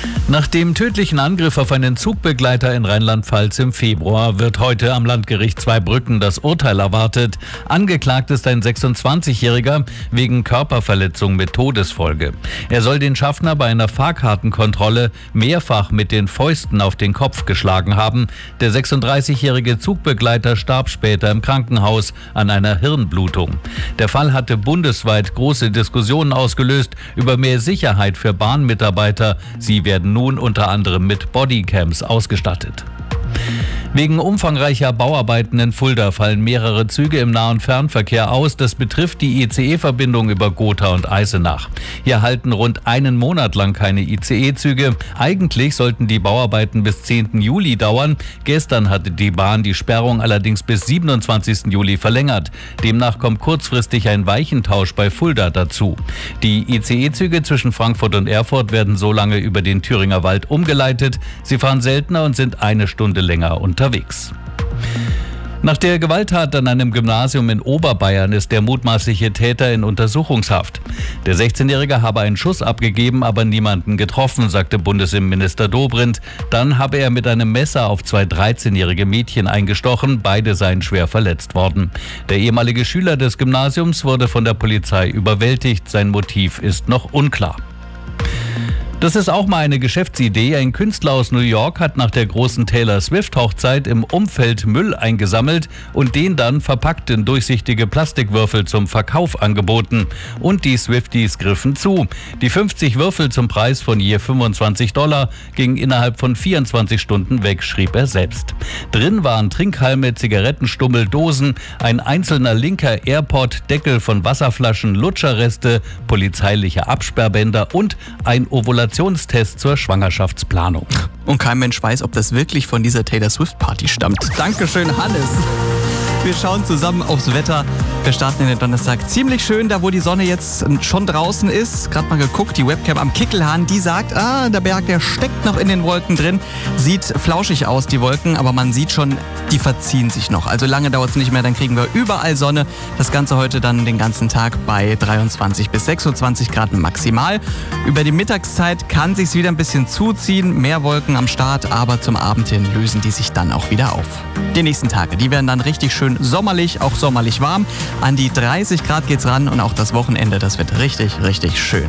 Nach dem tödlichen Angriff auf einen Zugbegleiter in Rheinland-Pfalz im Februar wird heute am Landgericht Zweibrücken das Urteil erwartet. Angeklagt ist ein 26-Jähriger wegen Körperverletzung mit Todesfolge. Er soll den Schaffner bei einer Fahrkartenkontrolle mehrfach mit den Fäusten auf den Kopf geschlagen haben. Der 36-jährige Zugbegleiter starb später im Krankenhaus an einer Hirnblutung. Der Fall hatte bundesweit große Diskussionen ausgelöst über mehr Sicherheit für Bahnmitarbeiter. Sie werden nun unter anderem mit Bodycams ausgestattet. Wegen umfangreicher Bauarbeiten in Fulda fallen mehrere Züge im Nah- und Fernverkehr aus. Das betrifft die ICE-Verbindung über Gotha und Eisenach. Hier halten rund einen Monat lang keine ICE-Züge. Eigentlich sollten die Bauarbeiten bis 10. Juli dauern. Gestern hatte die Bahn die Sperrung allerdings bis 27. Juli verlängert. Demnach kommt kurzfristig ein Weichentausch bei Fulda dazu. Die ICE-Züge zwischen Frankfurt und Erfurt werden so lange über den Thüringer Wald umgeleitet. Sie fahren seltener und sind eine Stunde länger unterwegs. Nach der Gewalttat an einem Gymnasium in Oberbayern ist der mutmaßliche Täter in Untersuchungshaft. Der 16-Jährige habe einen Schuss abgegeben, aber niemanden getroffen, sagte Bundesinnenminister Dobrindt. Dann habe er mit einem Messer auf 2 13-jährige Mädchen eingestochen. Beide seien schwer verletzt worden. Der ehemalige Schüler des Gymnasiums wurde von der Polizei überwältigt. Sein Motiv ist noch unklar. Das ist auch mal eine Geschäftsidee. Ein Künstler aus New York hat nach der großen Taylor Swift-Hochzeit im Umfeld Müll eingesammelt und den dann verpackt in durchsichtige Plastikwürfel zum Verkauf angeboten. Und die Swifties griffen zu. Die 50 Würfel zum Preis von je $25 gingen innerhalb von 24 Stunden weg, schrieb er selbst. Drin waren Trinkhalme, Zigarettenstummel, Dosen, ein einzelner linker AirPod, Deckel von Wasserflaschen, Lutscherreste, polizeiliche Absperrbänder und ein Ovulationstest zur Schwangerschaftsplanung. Und kein Mensch weiß, ob das wirklich von dieser Taylor Swift Party stammt. Dankeschön, Hannes. Wir schauen zusammen aufs Wetter. Wir starten in den Donnerstag ziemlich schön, da wo die Sonne jetzt schon draußen ist. Gerade mal geguckt, die Webcam am Kickelhahn, die sagt, der Berg, der steckt noch in den Wolken drin. Sieht flauschig aus, die Wolken, aber man sieht schon, die verziehen sich noch. Also lange dauert es nicht mehr, dann kriegen wir überall Sonne. Das Ganze heute dann den ganzen Tag bei 23 bis 26 Grad maximal. Über die Mittagszeit kann sich's wieder ein bisschen zuziehen, mehr Wolken am Start, aber zum Abend hin lösen die sich dann auch wieder auf. Die nächsten Tage, die werden dann richtig schön sommerlich, auch sommerlich warm. An die 30 Grad geht's ran und auch das Wochenende, das wird richtig, richtig schön.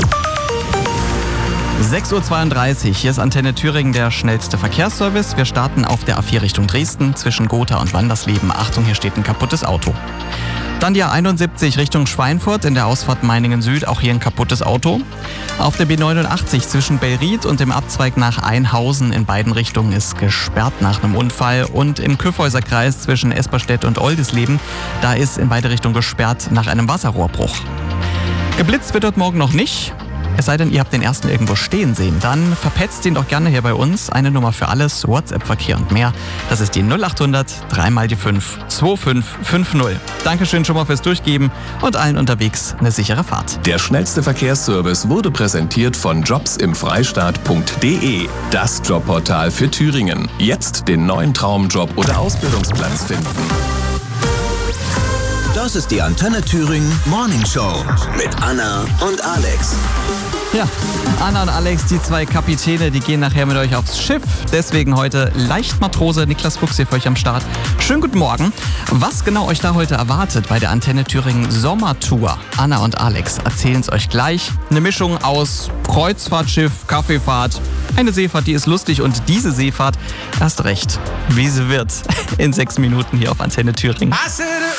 6.32 Uhr, hier ist Antenne Thüringen, der schnellste Verkehrsservice. Wir starten auf der A4 Richtung Dresden zwischen Gotha und Wandersleben. Achtung, hier steht ein kaputtes Auto. Dann die A71 Richtung Schweinfurt in der Ausfahrt Meiningen Süd, auch hier ein kaputtes Auto. Auf der B89 zwischen Bellried und dem Abzweig nach Einhausen in beiden Richtungen ist gesperrt nach einem Unfall. Und im Kyffhäuser Kreis zwischen Esperstedt und Oldisleben, da ist in beide Richtungen gesperrt nach einem Wasserrohrbruch. Geblitzt wird dort morgen noch nicht. Es sei denn, ihr habt den ersten irgendwo stehen sehen. Dann verpetzt ihn doch gerne hier bei uns. Eine Nummer für alles, WhatsApp-Verkehr und mehr. Das ist die 0800 3 die 5 2550. Dankeschön schon mal fürs Durchgeben und allen unterwegs eine sichere Fahrt. Der schnellste Verkehrsservice wurde präsentiert von jobsimfreistaat.de. Das Jobportal für Thüringen. Jetzt den neuen Traumjob oder Ausbildungsplatz finden. Das ist die Antenne Thüringen Morning Show mit Anna und Alex. Ja, Anna und Alex, die 2 Kapitäne, die gehen nachher mit euch aufs Schiff. Deswegen heute Leichtmatrose Niklas Fuchs hier für euch am Start. Schönen guten Morgen. Was genau euch da heute erwartet bei der Antenne Thüringen Sommertour? Anna und Alex erzählen es euch gleich. Eine Mischung aus Kreuzfahrtschiff, Kaffeefahrt, eine Seefahrt, die ist lustig und diese Seefahrt erst recht, wie sie wird, in 6 Minuten hier auf Antenne Thüringen.